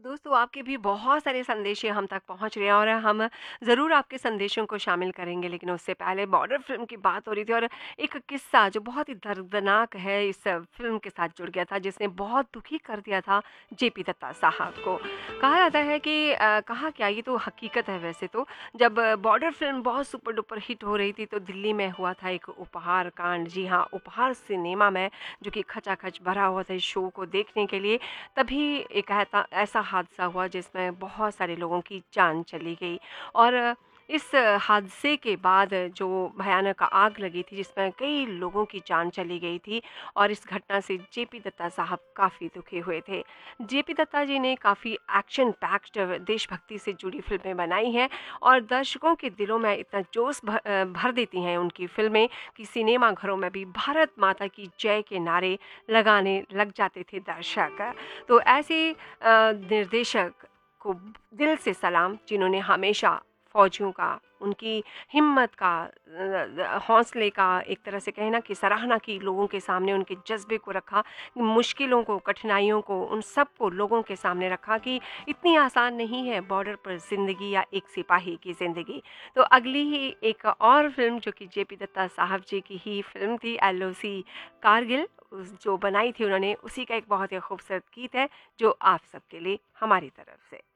दोस्तों आपके भी बहुत सारे संदेशे हम तक पहुँच रहे हैं और हम ज़रूर आपके संदेशों को शामिल करेंगे। लेकिन उससे पहले बॉर्डर फ़िल्म की बात हो रही थी और एक किस्सा जो बहुत ही दर्दनाक है इस फ़िल्म के साथ जुड़ गया था, जिसने बहुत दुखी कर दिया था जेपी दत्ता साहब को। कहा जाता है कि कहा क्या, ये तो हकीकत है वैसे तो। जब बॉर्डर फ़िल्म बहुत सुपर डुपर हिट हो रही थी तो दिल्ली में हुआ था एक उपहार कांड। जी हाँ, उपहार सिनेमा में, जो कि खचाखच भरा हुआ था इस शो को देखने के लिए। तभी एक ऐता ऐसा हादसा हुआ जिसमें बहुत सारे लोगों की जान चली गई। और इस हादसे के बाद जो भयानक आग लगी थी जिसमें कई लोगों की जान चली गई थी, और इस घटना से जेपी दत्ता साहब काफ़ी दुखी हुए थे। जेपी दत्ता जी ने काफ़ी एक्शन पैक्ड देशभक्ति से जुड़ी फ़िल्में बनाई हैं और दर्शकों के दिलों में इतना जोश भर देती हैं उनकी फ़िल्में कि सिनेमा घरों में भी भारत माता की जय के नारे लगाने लग जाते थे दर्शक। तो ऐसे निर्देशक को दिल से सलाम, जिन्होंने हमेशा फ़ौजियों का, उनकी हिम्मत का, हौसले का, एक तरह से कहें ना कि सराहना की लोगों के सामने, उनके जज़्बे को रखा, मुश्किलों को, कठिनाइयों को, उन सबको लोगों के सामने रखा कि इतनी आसान नहीं है बॉर्डर पर ज़िंदगी या एक सिपाही की ज़िंदगी। तो अगली ही एक और फ़िल्म जो कि जेपी दत्ता साहब जी की ही फ़िल्म थी, एलओसी कारगिल, जो बनाई थी उन्होंने, उसी का एक बहुत ही खूबसूरत गीत है जो आप सबके लिए हमारी तरफ से।